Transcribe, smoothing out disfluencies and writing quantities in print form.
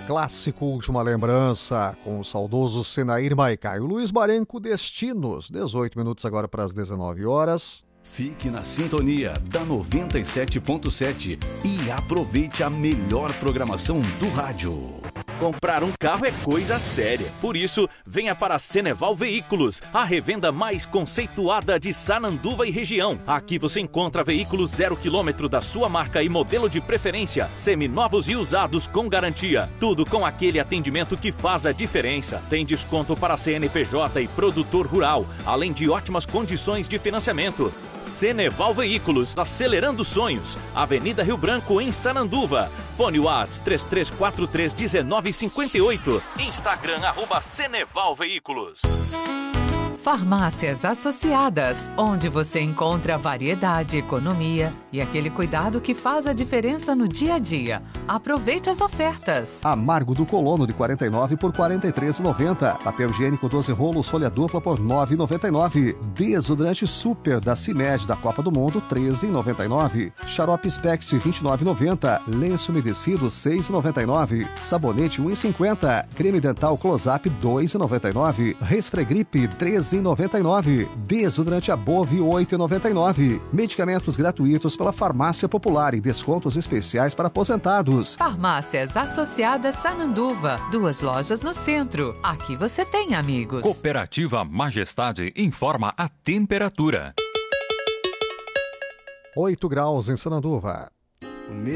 Clássico Última Lembrança, com o saudoso Senair Maiká e o Luiz Marenco, Destinos. 18 minutos agora para as 19 horas. Fique na sintonia da 97.7 e aproveite a melhor programação do rádio. Comprar um carro é coisa séria. Por isso, venha para a Ceneval Veículos, a revenda mais conceituada de Sananduva e região. Aqui você encontra veículos 0 km da sua marca e modelo de preferência, seminovos e usados com garantia. Tudo com aquele atendimento que faz a diferença. Tem desconto para CNPJ e produtor rural, além de ótimas condições de financiamento. Ceneval Veículos, acelerando sonhos. Avenida Rio Branco, em Sananduva. Fone WhatsApp 3343-1958. Instagram, @Ceneval Veículos. Farmácias Associadas, onde você encontra variedade, economia e aquele cuidado que faz a diferença no dia a dia. Aproveite as ofertas. Amargo do Colono de 49 por 43,90. Papel higiênico 12 rolos, folha dupla por 9,99. Desodorante Super da CIMED da Copa do Mundo 13,99. Xarope Spect 29,90. Lenço umedecido 6,99. Sabonete 1,50. Creme dental Close-Up 2,99. Resfregripe 13,99. Desodorante Above 8,99. Medicamentos gratuitos pela Farmácia Popular e descontos especiais para aposentados. Farmácias Associadas Sananduva. 2 lojas no centro. Aqui você tem amigos. Cooperativa Majestade informa a temperatura. 8 graus em Sananduva.